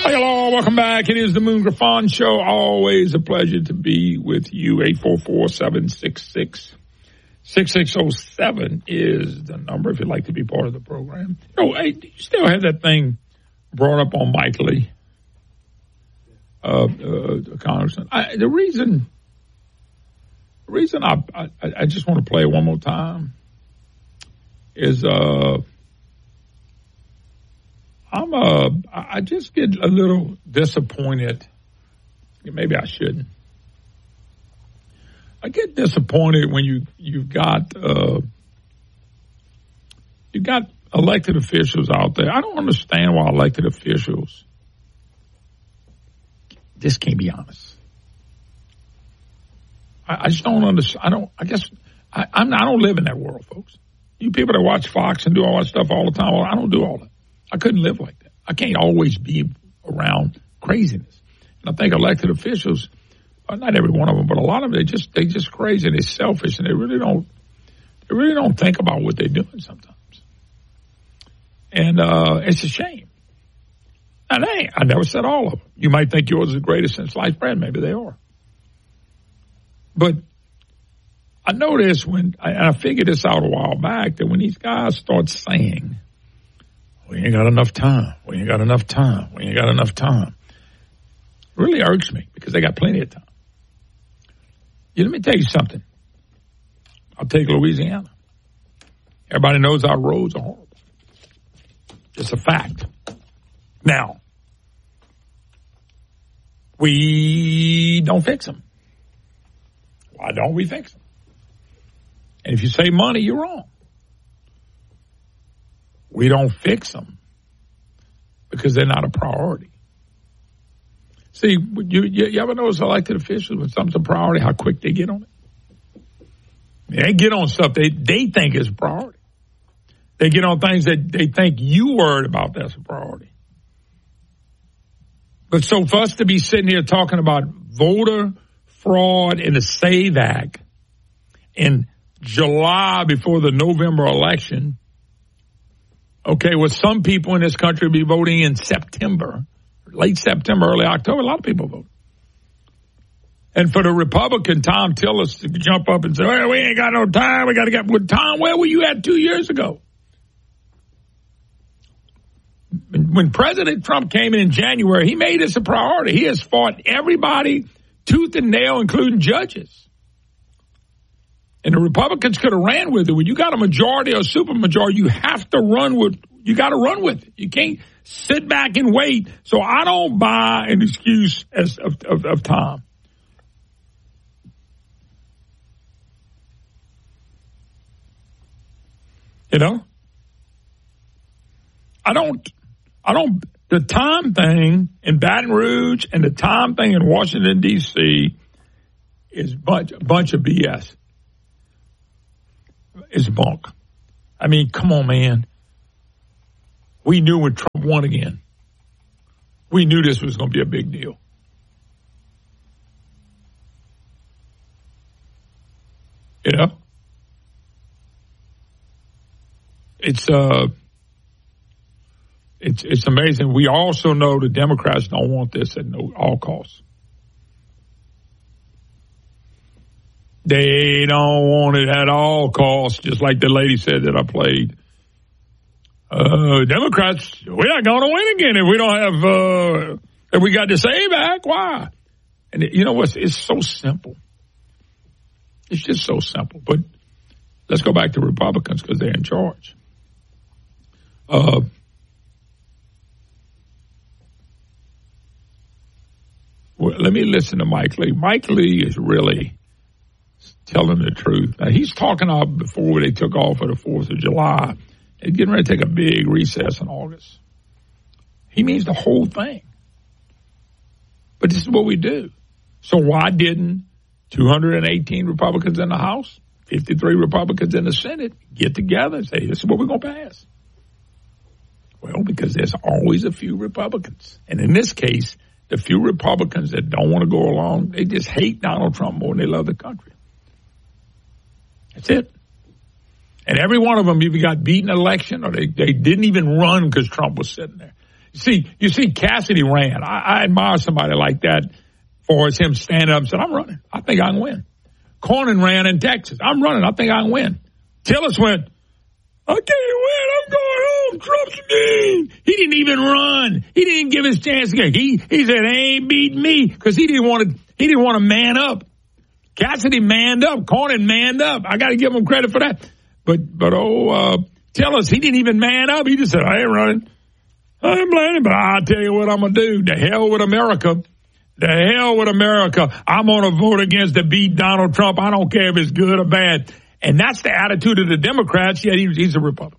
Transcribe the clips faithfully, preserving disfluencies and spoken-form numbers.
Hello, welcome back. It is the Moon Griffon Show. Always a pleasure to be with you. eight four four, seven six six, six six zero seven is the number if you'd like to be part of the program. You know, hey, do you still have that thing brought up on Mike Lee, uh, uh, Congressman? I, the reason, the reason I, I, I just want to play it one more time is, uh, I'm uh, I just get a little disappointed. Maybe I shouldn't. I get disappointed when you you've got uh, you got elected officials out there. I don't understand why elected officials. This can't be honest. I, I just don't understand. I don't. I guess I, I'm. I don't live in that world, folks. You people that watch Fox and do all that stuff all the time. Well, I don't do all that. I couldn't live like that. I can't always be around craziness. And I think elected officials, not every one of them, but a lot of them, they just they just crazy and they're selfish and they really don't they really don't think about what they're doing sometimes. And uh, it's a shame. And hey, I never said all of them. You might think yours is the greatest since sliced bread. Maybe they are. But I noticed when, and I figured this out a while back, that when these guys start saying, we ain't got enough time. We ain't got enough time. We ain't got enough time. It really irks me because they got plenty of time. Yeah, let me tell you something. I'll take Louisiana. Everybody knows our roads are horrible. It's a fact. Now, we don't fix them. Why don't we fix them? And if you save money, you're wrong. We don't fix them because they're not a priority. See, you, you, you ever notice elected officials, when something's a priority, how quick they get on it? They get on stuff they, they think is a priority. They get on things that they think you worried about that's a priority. But so for us to be sitting here talking about voter fraud in the SAVE Act in July before the November election, okay, well, some people in this country will be voting in September, late September, early October. A lot of people vote. And for the Republican Tom Tillis to jump up and say, well, we ain't got no time. We got to get with Tom. Where were you at two years ago? When President Trump came in in January, he made this a priority. He has fought everybody tooth and nail, including judges. And the Republicans could have ran with it. When you got a majority or a supermajority, you have to run with, you got to run with it. You can't sit back and wait. So I don't buy an excuse as of, of, of Tom. You know? I don't, I don't, the Tom thing in Baton Rouge and the Tom thing in Washington, D C is bunch, a bunch of B S. It's bunk. I mean, come on, man. We knew when Trump won again. We knew this was going to be a big deal. You know? It's, uh, it's, it's amazing. We also know the Democrats don't want this at no, all costs. They don't want it at all costs, just like the lady said that I played. Uh, Democrats, we're not going to win again if we don't have, uh, if we got the SAVE Act. Why? And it, you know what? It's so simple. It's just so simple. But let's go back to Republicans because they're in charge. Uh, well, let me listen to Mike Lee. Mike Lee is really telling the truth. Now, he's talking about before they took off for the fourth of July. They're getting ready to take a big recess in August. He means the whole thing. But this is what we do. So why didn't two hundred eighteen Republicans in the House, fifty-three Republicans in the Senate get together and say, this is what we're going to pass? Well, because there's always a few Republicans. And in this case, the few Republicans that don't want to go along, they just hate Donald Trump more than they love the country. That's it. And every one of them either got beaten an election or they, they didn't even run because Trump was sitting there. See, you see Cassidy ran. I, I admire somebody like that for him standing up and said, I'm running. I think I can win. Cornyn ran in Texas. I'm running. I think I can win. Tillis went, I can't win. I'm going home. Trump's mean. He didn't even run. He didn't give his chance to get. He he said, they ain't beating me because he didn't want to. He didn't want to man up. Cassidy manned up. Cornyn manned up. I got to give him credit for that. But but oh, uh, Tillis, he didn't even man up. He just said, I ain't running. I ain't blaming, but I'll tell you what I'm gonna do. The hell with America. The hell with America. I'm gonna vote against to beat Donald Trump. I don't care if it's good or bad. And that's the attitude of the Democrats, yet he's, he's a Republican.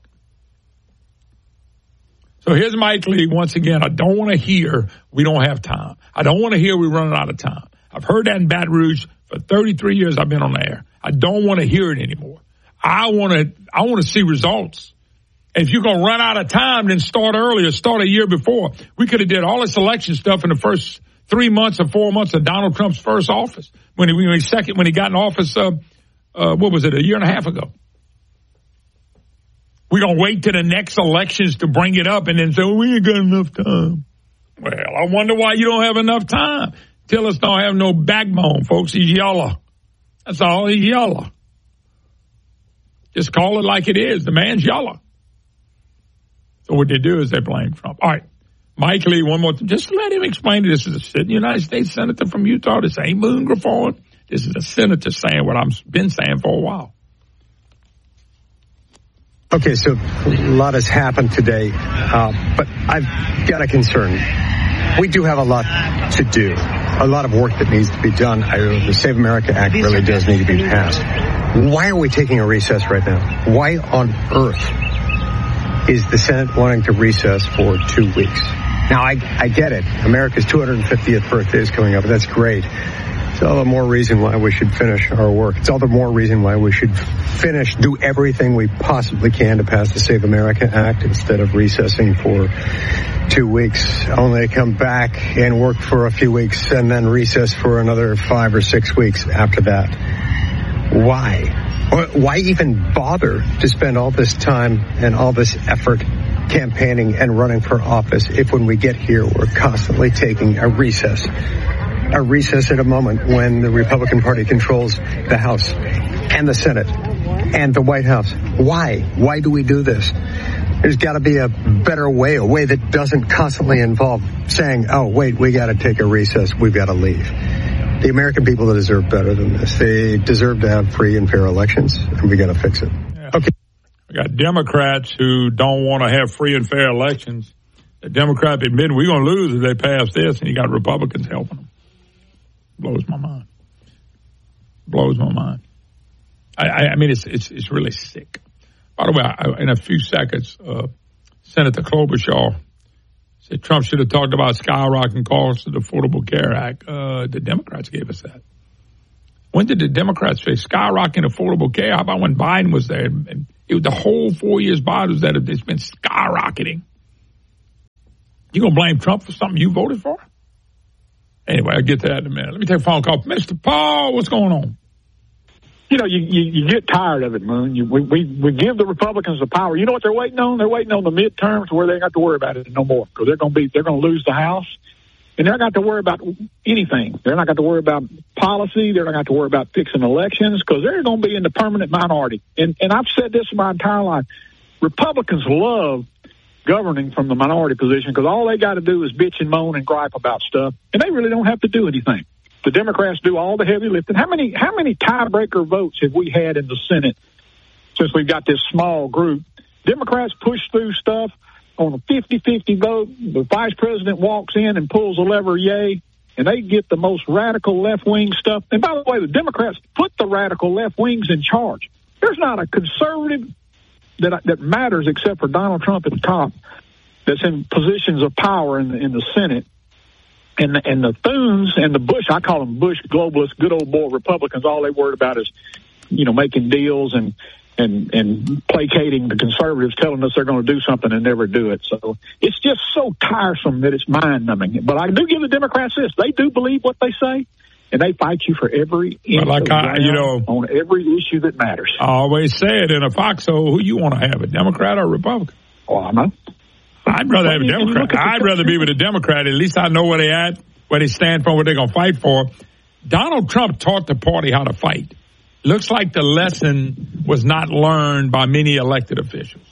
So here's Mike Lee. Once again, I don't want to hear we don't have time. I don't want to hear we're running out of time. I've heard that in Baton Rouge for thirty-three years I've been on the air. I don't want to hear it anymore. I want to I want to see results. And if you're going to run out of time, then start earlier, start a year before. We could have did all this election stuff in the first three months or four months of Donald Trump's first office. When he, when he second, when he got in office, uh, Uh, what was it, a year and a half ago? We're going to wait to the next elections to bring it up and then say, well, we ain't got enough time. Well, I wonder why you don't have enough time. Tillis don't have no backbone, folks. He's yellow. That's all. He's yellow. Just call it like it is. The man's yellow. So what they do is they blame Trump. All right. Mike Lee, one more thing. Just let him explain it. This is a sitting United States Senator from Utah. This ain't Moon Griffon. This is a senator saying what I've been saying for a while. Okay, so a lot has happened today, uh, but I've got a concern. We do have a lot to do, a lot of work that needs to be done. I, the Save America Act really does need to be passed. Why are we taking a recess right now? Why on earth is the Senate wanting to recess for two weeks? Now, I, I get it. America's two hundred fiftieth birthday is coming up. That's great. It's all the more reason why we should finish our work. It's all the more reason why we should finish, do everything we possibly can to pass the Save America Act instead of recessing for two weeks, only to come back and work for a few weeks and then recess for another five or six weeks after that. Why? Why even bother to spend all this time and all this effort campaigning and running for office if when we get here we're constantly taking a recess? A recess at a moment when the Republican Party controls the House and the Senate and the White House. Why? Why do we do this? There's got to be a better way, a way that doesn't constantly involve saying, oh, wait, we got to take a recess. We've got to leave. The American people deserve better than this. They deserve to have free and fair elections, and we got to fix it. Yeah. Okay. We got Democrats who don't want to have free and fair elections. The Democrats admit we're going to lose if they pass this, and you got Republicans helping them. Blows my mind. Blows my mind. I, I, I mean, it's it's it's really sick. By the way, I, in a few seconds, uh, Senator Klobuchar said Trump should have talked about skyrocketing costs of the Affordable Care Act. Uh, the Democrats gave us that. When did the Democrats say skyrocketing Affordable Care? How about when Biden was there? And it was the whole four years Biden was there, it's been skyrocketing. You gonna blame Trump for something you voted for? Anyway, I'll get to that in a minute. Let me take a phone call. Mister Paul, what's going on? You know, you, you, you get tired of it, Moon. You, we, we, we give the Republicans the power. You know what they're waiting on? They're waiting on the midterms where they don't have to worry about it no more because they're going to be they're going to lose the House, and they're not going to worry about anything. They're not going to worry about policy. They're not going to worry about fixing elections because they're going to be in the permanent minority. And and I've said this my entire life. Republicans love governing from the minority position because all they got to do is bitch and moan and gripe about stuff, and they really don't have to do anything. The Democrats do all the heavy lifting. How many how many tiebreaker votes have we had in the Senate since we've got this small group? Democrats push through stuff on a fifty-fifty vote. The vice president walks in and pulls a lever, yay, and they get the most radical left-wing stuff. And by the way, the Democrats put the radical left wings in charge. There's not a conservative that that matters except for Donald Trump at the top that's in positions of power in the, in the Senate. And the, and the Thunes and the Bush, I call them Bush globalists, good old boy Republicans, all they worried about is, you know, making deals and, and, and placating the conservatives, telling us they're going to do something and never do it. So it's just so tiresome that it's mind-numbing. But I do give the Democrats this. They do believe what they say, and they fight you for every inch like I, you know, on every issue that matters. I always say it in a foxhole, who you want to have, a Democrat or a Republican? Well, I know. I'd rather have a Democrat. I'd rather be with a Democrat. At least I know where they at, where they stand for, what they're going to fight for. Donald Trump taught the party how to fight. Looks like the lesson was not learned by many elected officials.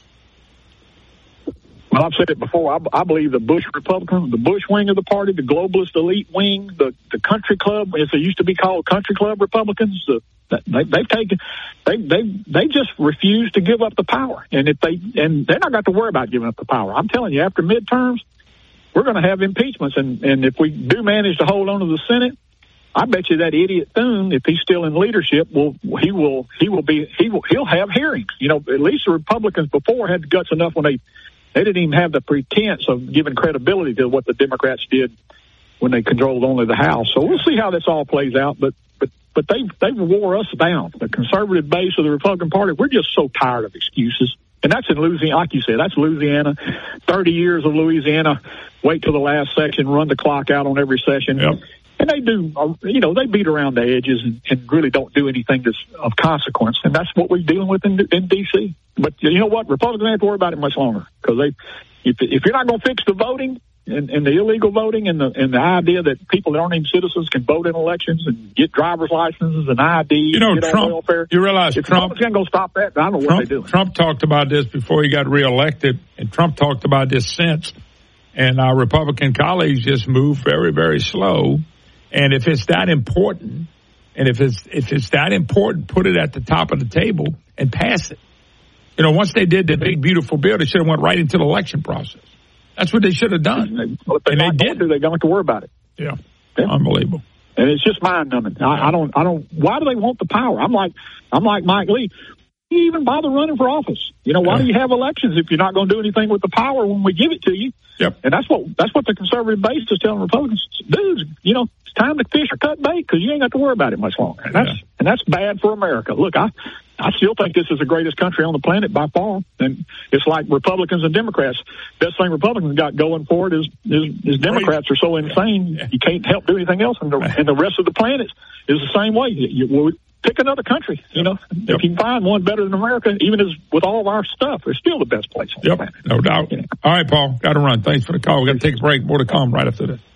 Well, I've said it before. I, I believe the Bush Republicans, the Bush wing of the party, the globalist elite wing, the, the country club, as they used to be called, country club Republicans, the, they, they've taken, they, they, they just refuse to give up the power. And if they, and they're not got to worry about giving up the power. I'm telling you, after midterms, we're going to have impeachments. And, and if we do manage to hold on to the Senate, I bet you that idiot Thune, if he's still in leadership, will he will he will be he will he'll have hearings. You know, at least the Republicans before had the guts enough when they they didn't even have the pretense of giving credibility to what the Democrats did when they controlled only the House. So we'll see how this all plays out. But but but they they wore us down. The conservative base of the Republican Party, we're just so tired of excuses. And that's in Louisiana, like you said, that's Louisiana. Thirty years of Louisiana. Wait till the last section, run the clock out on every session. Yep. And they do, you know, they beat around the edges and, and really don't do anything that's of consequence. And that's what we're dealing with in, in D C. But you know what? Republicans don't have to worry about it much longer because they, if, if you're not going to fix the voting and, and the illegal voting and the and the idea that people that aren't even citizens can vote in elections and get driver's licenses and I D, you know, get Trump. on welfare, you realize if Trump can't go stop that. I don't know Trump, what they're doing. Trump talked about this before he got reelected, and Trump talked about this since. And our Republican colleagues just move very, very slow. And if it's that important, and if it's if it's that important, put it at the top of the table and pass it. You know, once they did the big, beautiful bill, they should have went right into the election process. That's what they should have done. Well, if and they did. They're going to have to worry about it. Yeah. yeah. Unbelievable. And it's just mind numbing. I, I don't, I don't, why do they want the power? I'm like, I'm like Mike Lee. Why do you even bother running for office? You know, why yeah. do you have elections if you're not going to do anything with the power when we give it to you? Yep. And that's what, that's what the conservative base is telling Republicans. Dudes, you know, it's time to fish or cut bait because you ain't got to worry about it much longer. And that's, yeah. and that's bad for America. Look, I, I still think this is the greatest country on the planet by far. And it's like Republicans and Democrats. Best thing Republicans got going for it is, is, is Democrats are so insane yeah. you can't help do anything else. And the, and the rest of the planet is the same way. You, you, pick another country, you know. Yep. If you can find one better than America, even as with all of our stuff, it's still the best place on yep. the planet. No doubt. You know? All right, Paul, got to run. Thanks for the call. We got to take a break. More to come right after this.